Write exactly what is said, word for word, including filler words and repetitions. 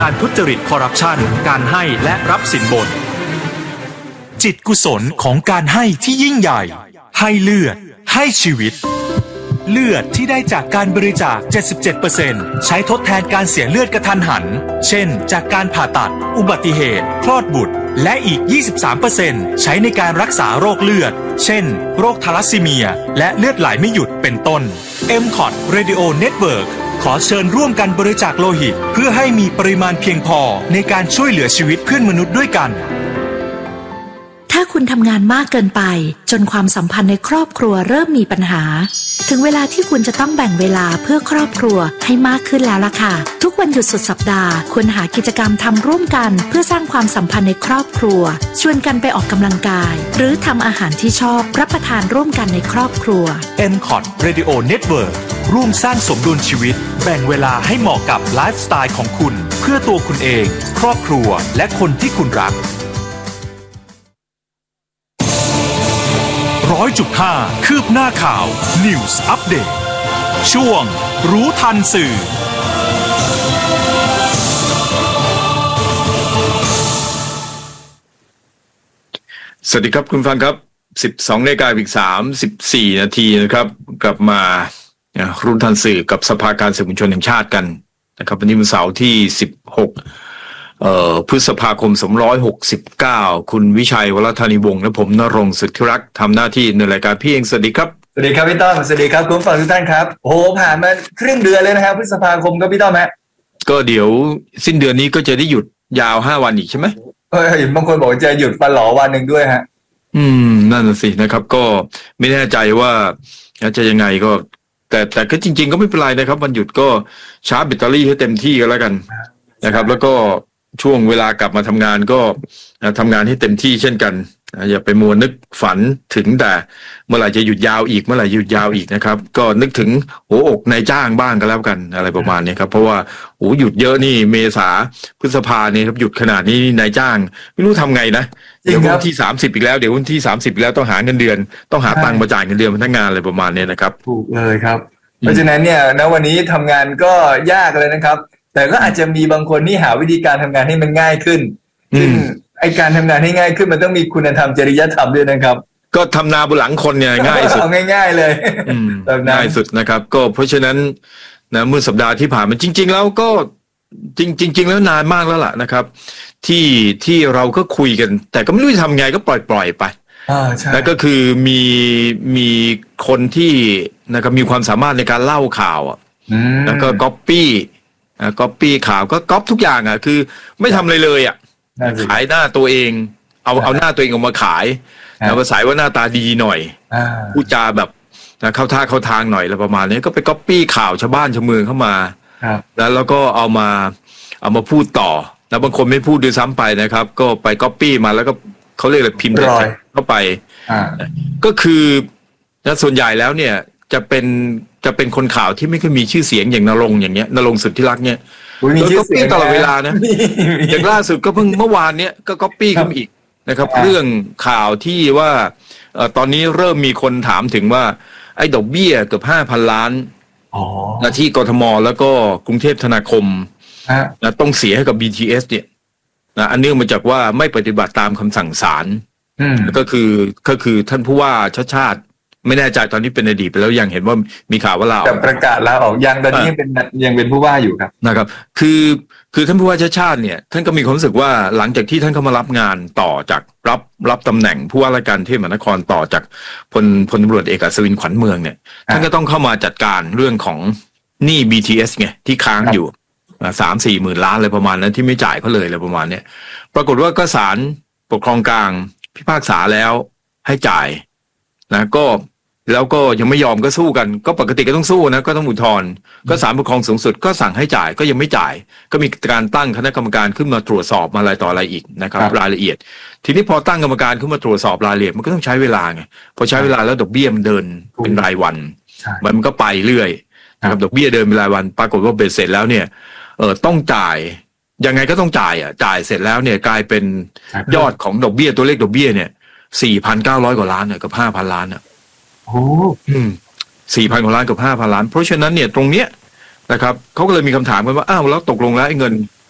การทุจริตคอร์รัปชันการให้และรับสินบนจิตกุศลของการให้ที่ยิ่งใหญ่ให้เลือดให้ชีวิตเลือดที่ได้จากการบริจาค เจ็ดสิบเจ็ดเปอร์เซ็นต์ ใช้ทดแทนการเสียเลือดกระทันหันเช่นจากการผ่าตัดอุบัติเหตุคลอดบุตรและอีก ยี่สิบสามเปอร์เซ็นต์ ใช้ในการรักษาโรคเลือดเช่นโรคทาลัสซีเมียและเลือดไหลไม่หยุดเป็นต้น เอ็ม คอท Radio Network ขอเชิญร่วมกันบริจาคโลหิตเพื่อให้มีปริมาณเพียงพอในการช่วยเหลือชีวิตเพื่อนมนุษย์ด้วยกันถ้าคุณทำงานมากเกินไปจนความสัมพันธ์ในครอบครัวเริ่มมีปัญหาถึงเวลาที่คุณจะต้องแบ่งเวลาเพื่อครอบครัวให้มากขึ้นแล้วล่ะค่ะทุกวันหยุดสุดสัปดาห์ควรหากิจกรรมทำร่วมกันเพื่อสร้างความสัมพันธ์ในครอบครัวชวนกันไปออกกำลังกายหรือทำอาหารที่ชอบรับประทานร่วมกันในครอบครัวเอ็ม คอท Radio Network ร่วมสร้างสมดุลชีวิตแบ่งเวลาให้เหมาะกับไลฟ์สไตล์ของคุณเพื่อตัวคุณเองครอบครัวและคนที่คุณรักร้อยจุดห้าคืบหน้าข่าว News Update ช่วงรู้ทันสื่อสวัสดีครับคุณฟังครับสิบสองนาฬิกาอีกสามสิบสี่นาทีนะครับกลับมารู้ทันสื่อกับสภาการสื่อมวลชนแห่งชาติกันนะครับวันนี้วันเสาร์ที่สิบหกเอ่อพฤษภาคมสองพันห้าร้อยหกสิบเก้าคุณวิชัยวรธานีวงศ์และผมณรงค์สุทธิรักษ์ทำหน้าที่ในรายการพี่เองสวัสดีครับสวัสดีครับพี่ต้อมสวัสดีครับคุณผู้ฟังทุกท่านครับโอ้โหผ่านมาครึ่งเดือนเลยนะครับพฤษภาคมก็พี่ต้อมฮะก็เดี๋ยวสิ้นเดือนนี้ก็จะได้หยุดยาวห้าวันอีกใช่ไหมเออบางคนบอกจะหยุดฟันหลอวันหนึ่งด้วยฮะอืมนั่นน่ะสินะครับก็ไม่แน่ใจว่าจะยังไงก็แต่แต่ก็จริงๆก็ไม่เป็นไรนะครับวันหยุดก็ชาร์จแบตเตอรี่ให้เต็มที่ก็แล้วกันนะครับแล้วก็ช่วงเวลากลับมาทำงานก็ทำงานให้เต็มที่เช่นกันอย่าไปมัวนึกฝันถึงแต่เมื่อไหร่จะหยุดยาวอีกเมื่อไหร่หยุดยาวอีกนะครับก็นึกถึงหัวอกนายจ้างบ้างก็แล้วกันอะไรประมาณนี้ครับเพราะว่าโอ้หยุดเยอะนี่เมษาพฤษภาเนี่ยครับหยุดขนาดนี้นายจ้างไม่รู้ทำไงนะเดี๋ยววันที่สามสิบอีกแล้วเดี๋ยววันที่สามสิบอีกแล้วต้องหาเงินเดือนต้องหาตังค์มาจ่ายเงินเดือนพนักงานอะไรประมาณนี้นะครับถูกเลยครับเพราะฉะนั้นเนี่ยณวันนี้ทำงานก็ยากเลยนะครับแต่ก็อาจจะมีบางคนที่หาวิธีการทำงานให้มันง่ายขึ้นซึ่งไอการทำงานให้ง่ายขึ้นมันต้องมีคุณธรรมจริยธรรมด้วยนะครับก็ทำนาบนหลังคนเนี่ยง่ายสุดเอาง่ายๆเลยง่ายสุดนะครับก็เพราะฉะนั้นนะเมื่อสัปดาห์ที่ผ่านมาจริงๆแล้วก็จริงจริงแล้วนานมากแล้วล่ะนะครับที่ที่เราก็คุยกันแต่ก็ไม่รู้จะทำไงก็ปล่อยปล่อยไปแล้วก็คือมีมีคนที่นะครับมีความสามารถในการเล่าข่าวแล้วก็ก๊อปปี้ก๊อปปี้ข่าวก็ก๊อปทุกอย่างอ่ะคือไม่ทำอะไรเลยอ่ะขายหน้าตัวเองเอาเอาหน้าตัวเองออกมาขายแล้วมาใส่ว่าหน้าตาดีหน่อยพูดจาแบบเข้าท่าเข้าทางหน่อยอะไรประมาณนี้ก็ไปก๊อปปี้ข่าวชาวบ้านชาวเมืองเข้ามาแล้วแล้วก็เอามาเอามาพูดต่อแล้วบางคนไม่พูดด้วยซ้ำไปนะครับก็ไปก๊อปปี้มาแล้วก็เขาเรียกอะไรพิมพ์เข้าไปก็คือส่วนใหญ่แล้วเนี่ยจะเป็นจะเป็นคนข่าวที่ไม่เคยมีชื่อเสียงอย่างณรงค์อย่างเงี้ยณรงค์สุทธิรักษ์เนี่ยแล้วก็ก๊อปปี้ตลอดเวลานะอย่างล่าสุดก็เพิ่งเมื่อวานเนี้ยก็ก๊อปปี้ขึ้นมาอีกนะครับเรื่องข่าวที่ว่าตอนนี้เริ่มมีคนถามถึงว่าไอ้ดอกเบี้ยเกือบห้าพันล้านนะที่กทมแล้วก็กรุงเทพธนาคมนะต้องเสียให้กับ บี ที เอส เนี่ยนะอันเนื่องมาจากว่าไม่ปฏิบัติตามคำสั่งศาลก็คือก็คือท่านผู้ว่าชาติชาติไม่แน่ใจตอนนี้เป็นอดีตไปแล้วยังเห็นว่ามีข่าวว่าลาออกประกาศลาออกยังตอนนี้ยังเป็นยังเป็นผู้ว่าอยู่ครับนะครับคือคือท่านผู้ว่าชาติชาติเนี่ยท่านก็มีความรู้สึกว่าหลังจากที่ท่านเข้ามารับงานต่อจากรับรับตำแหน่งผู้ว่าราชการกรุงเทพมหานครต่อจากพลพลตำรวจเอกอัศวินขวัญเมืองเนี่ยท่านก็ต้องเข้ามาจัดการเรื่องของหนี้ บี ที เอส ไงที่ค้างอยู่สามสี่หมื่นล้านอะไรประมาณนั้นที่ไม่จ่ายเขาเลยอะไรประมาณนี้ปรากฏว่าก็ศาลปกครองกลางพิพากษาแล้วให้จ่ายนะก็แล้วก็ยังไม่ยอมก็สู้กันก็ปกติก็ต้องสู้นะก็ต้องอุทธรณ์ก็ศาลปกครองสูงสุดก็สั่งให้จ่ายก็ยังไม่จ่ายก็มีการตั้งคณะกรรมการขึ้นมาตรวจสอบมาอะไรต่ออะไรอีกนะครับรายละเอียดทีนี้พอตั้งกรรมการขึ้นมาตรวจสอบรายละเอียดมันก็ต้องใช้เวลาไงพอใช้เวลาแล้วดอกเบี้ยมันเดินเป็นรายวันมันก็ไปเรื่อยนะครับดอกเบี้ยเดินเป็นรายวันปรากฏว่าเบ็ดเสร็จแล้วเนี่ยเออต้องจ่ายยังไงก็ต้องจ่ายอ่ะจ่ายเสร็จแล้วเนี่ยกลายเป็นยอดของดอกเบี้ยตัวเลขดอกเบี้ยเนี่ยสี่พันเก้าร้อยกว่าล้านเนี่ยกับห้าพันล้านอ่ะโอ้สี่พันกว่าล้านกับห้าพันล้านเพราะฉะนั้นเนี่ยตรงเนี้ยนะครับเขาก็เลยมีคำถามกันว่าอ้าวแล้วตกลงแล้วไอ้เงิน